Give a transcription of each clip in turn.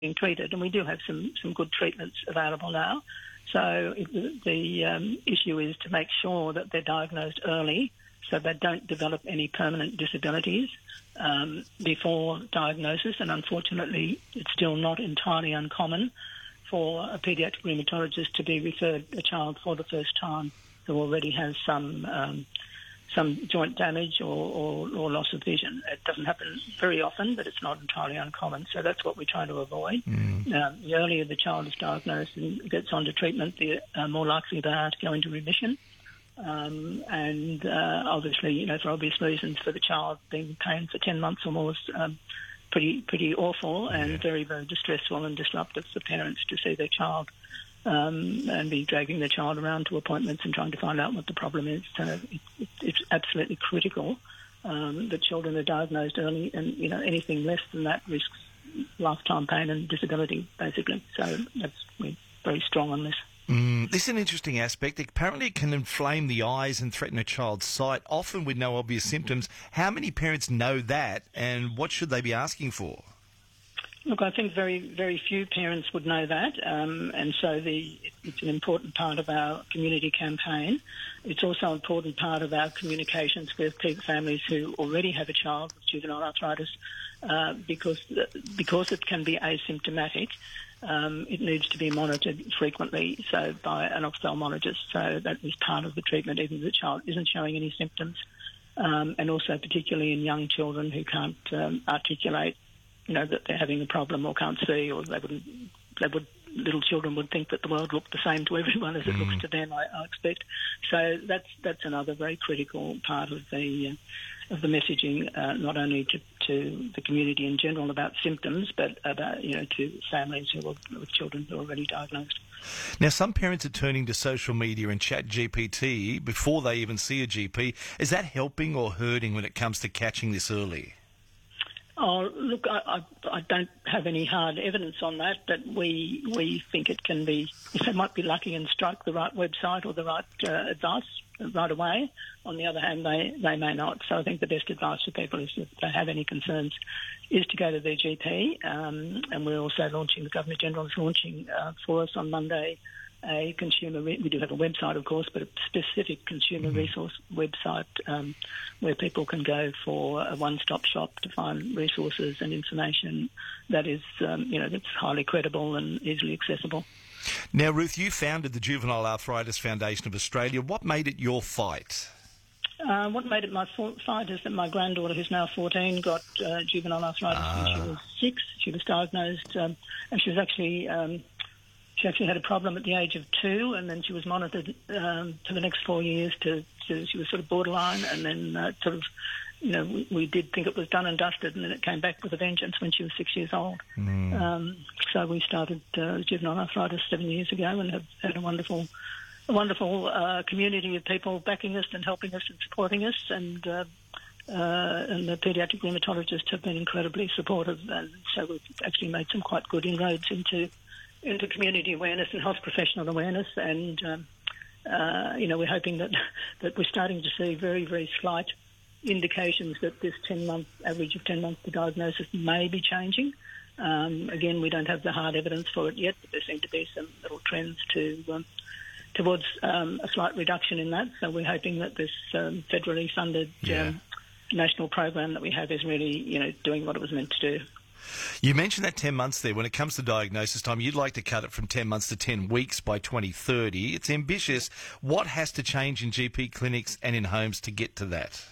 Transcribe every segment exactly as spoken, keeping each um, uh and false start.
being treated, and we do have some, some good treatments available now. So it, the um, issue is to make sure that they're diagnosed early so they don't develop any permanent disabilities um, before diagnosis, and unfortunately it's still not entirely uncommon for a paediatric rheumatologist to be referred a child for the first time who already has some um, some joint damage or, or, or loss of vision. It doesn't happen very often, but it's not entirely uncommon. So that's what we try to avoid. Mm. Um, the earlier the child is diagnosed and gets onto treatment, the uh, more likely they are to go into remission. Um, and uh, obviously, you know, for obvious reasons, for the child being in pain for ten months or more is um, pretty pretty awful and yeah. very, very distressful and disruptive for parents to see their child um, and be dragging their child around to appointments and trying to find out what the problem is. So it, it, it's absolutely critical um, that children are diagnosed early, and, you know, anything less than that risks lifetime pain and disability, basically. So that's, we're very strong on this. Mm, this is an interesting aspect. Apparently it can inflame the eyes and threaten a child's sight, often with no obvious symptoms. How many parents know that, and what should they be asking for? Look, I think very, very few parents would know that, um, and so the, it's an important part of our community campaign. It's also an important part of our communications with families who already have a child with juvenile arthritis, uh, because because it can be asymptomatic. Um, it needs to be monitored frequently, so by an ophthalmologist. So that is part of the treatment, even if the child isn't showing any symptoms, um, and also particularly in young children who can't um, articulate, you know, that they're having a problem or can't see, or they wouldn't, they would, little children would think that the world looked the same to everyone as it mm. looks to them, I, I expect. So that's that's another very critical part of the uh, of the messaging, uh, not only to, to the community in general about symptoms, but about, you know, to families who are with children who are already diagnosed. Now, some parents are turning to social media and Chat G P T before they even see a G P. Is that helping or hurting when it comes to catching this early? Oh, look, I, I, I don't have any hard evidence on that, but we we think it can be, if they might be lucky and strike the right website or the right uh, advice right away. On the other hand, they, they may not. So I think the best advice for people is, if they have any concerns, is to go to their G P. Um, and we're also launching, the Governor-General is launching uh, for us on Monday a consumer, re- we do have a website, of course, but a specific consumer mm-hmm. resource website um, where people can go for a one-stop shop to find resources and information that is, um, you know, that's highly credible and easily accessible. Now, Ruth, you founded the Juvenile Arthritis Foundation of Australia. What made it your fight? Uh, what made it my fight is that my granddaughter, who's now fourteen, got uh, juvenile arthritis ah. when she was six. She was diagnosed, um, and she was actually... Um, She actually had a problem at the age of two, and then she was monitored um, for the next four years to, to she was sort of borderline, and then uh, sort of, you know, we, we did think it was done and dusted, and then it came back with a vengeance when she was six years old. Mm. Um, so we started uh, juvenile arthritis seven years ago and have had a wonderful, a wonderful uh, community of people backing us and helping us and supporting us, and uh, uh, and the paediatric rheumatologists have been incredibly supportive, and so we've actually made some quite good inroads into into community awareness and health professional awareness, and um, uh, you know, we're hoping that that we're starting to see very, very slight indications that this ten-month average of ten months to diagnosis may be changing. Um, again, we don't have the hard evidence for it yet, but there seem to be some little trends to um, towards um, a slight reduction in that. So we're hoping that this um, federally funded yeah. um, national program that we have is really, you know, doing what it was meant to do. You mentioned that ten months there. When it comes to diagnosis time, you'd like to cut it from ten months to ten weeks by twenty thirty. It's ambitious. What has to change in G P clinics and in homes to get to that?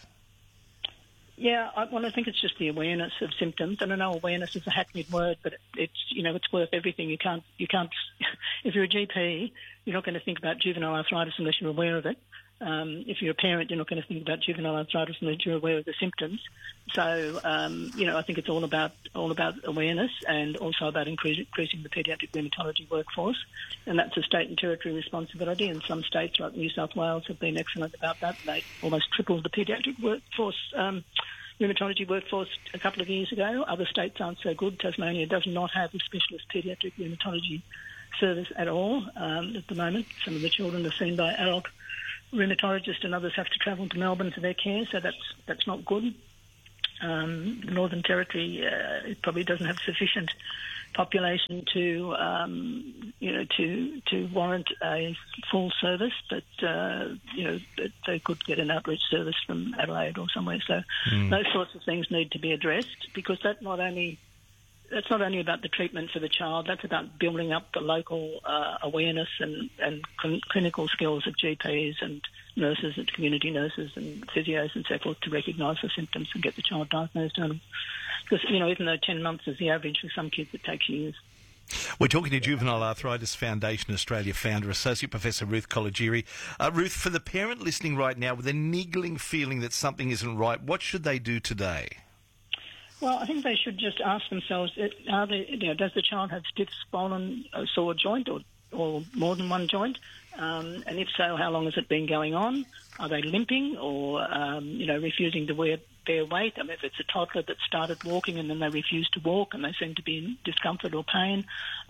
Yeah, I, well, I think it's just the awareness of symptoms. And I know awareness is a hackneyed word, but it, it's, you know, it's worth everything. You can't, you can't, if you're a G P, you're not going to think about juvenile arthritis unless you're aware of it. Um, if you're a parent, you're not going to think about juvenile arthritis unless you're aware of the symptoms. So, um, you know, I think it's all about all about awareness, and also about increase, increasing the paediatric rheumatology workforce. And that's a state and territory responsibility. And some states, like New South Wales, have been excellent about that. They almost tripled the paediatric workforce, um, rheumatology workforce a couple of years ago. Other states aren't so good. Tasmania does not have a specialist paediatric rheumatology service at all um, at the moment. Some of the children are seen by adult rheumatologists, and others have to travel to Melbourne for their care, so that's that's not good. Um, the Northern Territory uh, it probably doesn't have sufficient population to, um, you know, to to warrant a full service, but, uh, you know, that they could get an outreach service from Adelaide or somewhere. So mm. those sorts of things need to be addressed, because that not only that's not only about the treatment for the child, that's about building up the local uh, awareness and, and cl- clinical skills of G Ps and nurses and community nurses and physios and so forth to recognise the symptoms and get the child diagnosed early. Because, you know, even though ten months is the average, for some kids it takes years. We're talking to Juvenile Arthritis Foundation Australia founder, Associate Professor Ruth Colagiuri. Uh, Ruth, for the parent listening right now with a niggling feeling that something isn't right, what should they do today? Well, I think they should just ask themselves, are they, you know, does the child have stiff, swollen, uh, sore joint or, or more than one joint? Um, and if so, how long has it been going on? Are they limping or, um, you know, refusing to wear, bear weight? I mean, if it's a toddler that started walking and then they refuse to walk and they seem to be in discomfort or pain,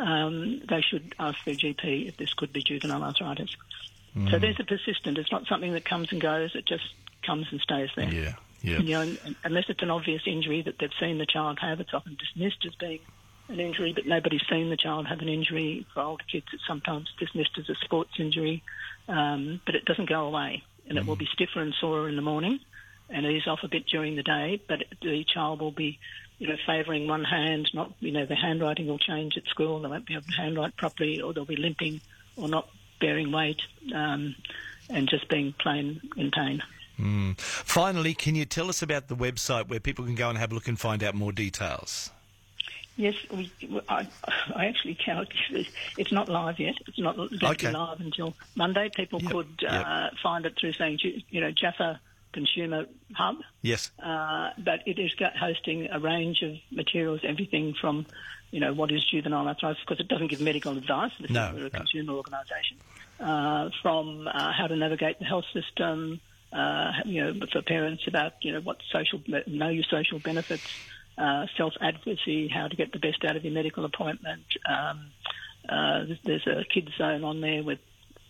um, they should ask their G P if this could be juvenile arthritis. Mm. So there's a persistent. It's not something that comes and goes. It just comes and stays there. Yeah. Yeah. You know, unless it's an obvious injury that they've seen the child have, it's often dismissed as being an injury, but nobody's seen the child have an injury. For older kids, it's sometimes dismissed as a sports injury, um, but it doesn't go away, and mm. it will be stiffer and sorer in the morning, and ease off a bit during the day, but the child will be, you know, favouring one hand, not, you know, the handwriting will change at school, they won't be able to handwrite properly, or they'll be limping or not bearing weight, um, and just being plain in pain. Mm. Finally, can you tell us about the website where people can go and have a look and find out more details? Yes, we, I, I actually can't. It's not live yet. It's not going to okay. be live until Monday. People yep. could uh, yep. find it through saying, you know, Jaffa Consumer Hub. Yes. Uh, but it is hosting a range of materials, everything from, you know, what is juvenile arthritis, because it doesn't give medical advice. This no, is we're a no. consumer organisation. Uh, from uh, how to navigate the health system, uh, you know, for parents about, you know, what social, know your social benefits, uh, self-advocacy, how to get the best out of your medical appointment. Um, uh, there's a kids zone on there with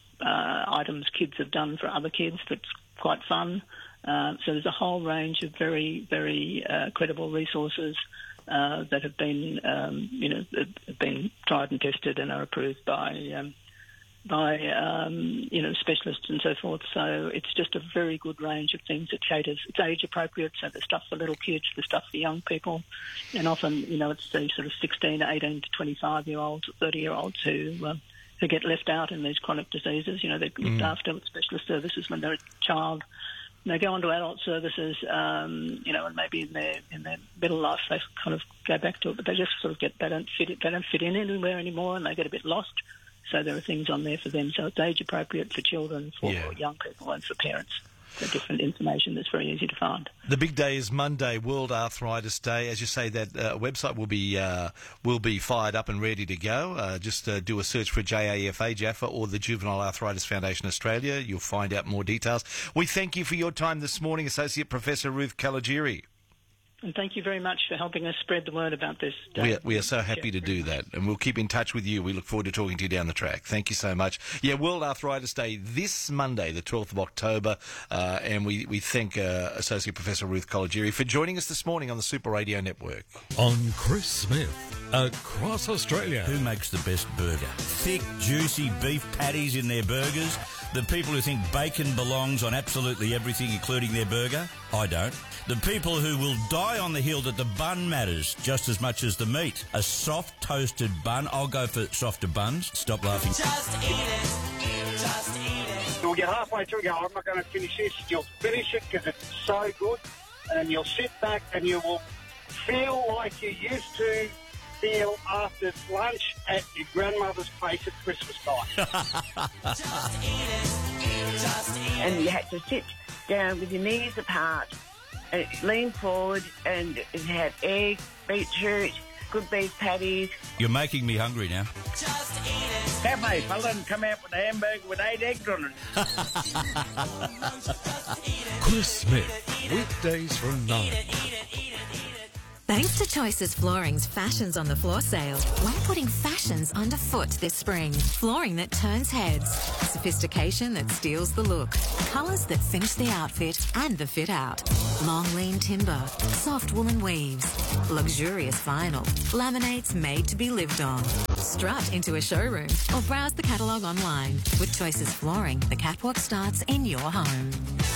uh, items kids have done for other kids that's quite fun. Uh, so there's a whole range of very, very uh, credible resources uh, that have been, um, you know, have been tried and tested and are approved by um, by, um, you know, specialists and so forth. So it's just a very good range of things that caters. It's age appropriate, so the stuff for little kids, the stuff for young people, and often, you know, it's the sort of sixteen to eighteen to twenty-five-year-olds or thirty-year-olds who um, who get left out in these chronic diseases. You know, they're looked mm. after with specialist services when they're a child. And they go on to adult services, um, you know, and maybe in their in their middle life they kind of go back to it, but they just sort of get they don't fit it, they don't fit in anywhere anymore, and they get a bit lost. So there are things on there for them. So it's age appropriate for children, for yeah. young people, and for parents. So different information that's very easy to find. The big day is Monday, World Arthritis Day. As you say, that uh, website will be uh, will be fired up and ready to go. Uh, just uh, do a search for J A F A, Jaffa, or the Juvenile Arthritis Foundation Australia. You'll find out more details. We thank you for your time this morning, Associate Professor Ruth Colagiuri. And thank you very much for helping us spread the word about this day. We are, we are so happy to do that, and we'll keep in touch with you. We look forward to talking to you down the track. Thank you so much. Yeah, World Arthritis Day this Monday, the twelfth of October, uh, and we, we thank uh, Associate Professor Ruth Colagiuri for joining us this morning on the Super Radio Network. On Chris Smith, across Australia. Who makes the best burger? Thick, juicy beef patties in their burgers? The people who think bacon belongs on absolutely everything, including their burger? I don't. The people who will die on the hill that the bun matters just as much as the meat. A soft, toasted bun. I'll go for softer buns. Stop laughing. Just eat it. Just eat it. You'll get halfway through and go, I'm not going to finish this. You'll finish it because it's so good. And you'll sit back and you will feel like you used to feel after lunch at your grandmother's place at Christmas time. Just eat it. Just eat it. And you had to sit down with your knees apart, and lean forward, and have egg, beetroot, good beef patties. You're making me hungry now. Just eat it. Cafe fella and come out with a hamburger with eight eggs on it. Chris Smith, weekdays from nine. Thanks to Choices Flooring's Fashions on the Floor sale, we're putting fashions underfoot this spring. Flooring that turns heads, sophistication that steals the look, colours that finish the outfit and the fit out. Long lean timber, soft woolen weaves, luxurious vinyl, laminates made to be lived on. Strut into a showroom or browse the catalogue online. With Choices Flooring, the catwalk starts in your home.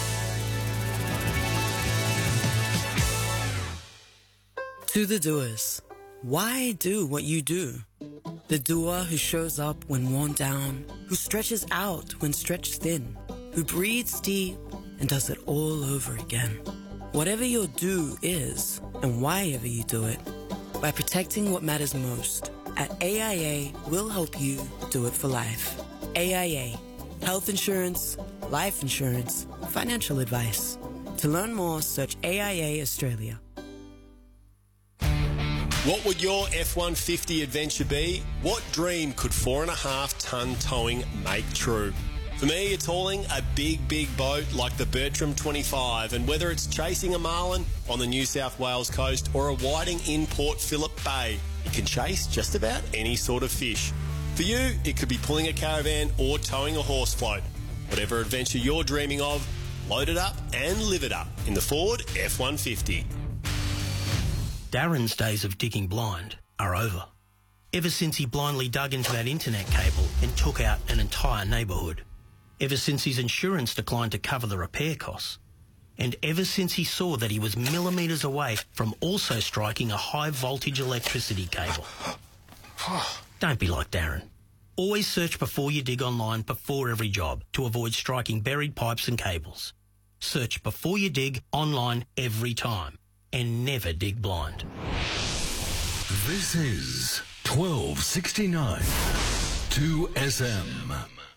To the doers, why do what you do? The doer who shows up when worn down, who stretches out when stretched thin, who breathes deep and does it all over again. Whatever your do is, and why ever you do it, by protecting what matters most, at A I A, we'll help you do it for life. A I A, health insurance, life insurance, financial advice. To learn more, search A I A Australia. What would your F one fifty adventure be? What dream could four and a half tonne towing make true? For me, it's hauling a big, big boat like the Bertram twenty-five, and whether it's chasing a marlin on the New South Wales coast or a whiting in Port Phillip Bay, you can chase just about any sort of fish. For you, it could be pulling a caravan or towing a horse float. Whatever adventure you're dreaming of, load it up and live it up in the Ford F one fifty. Darren's days of digging blind are over. Ever since he blindly dug into that internet cable and took out an entire neighbourhood. Ever since his insurance declined to cover the repair costs. And ever since he saw that he was millimetres away from also striking a high voltage electricity cable. Don't be like Darren. Always search before you dig online before every job to avoid striking buried pipes and cables. Search before you dig online every time. And never dig blind. This is twelve sixty-nine two S M.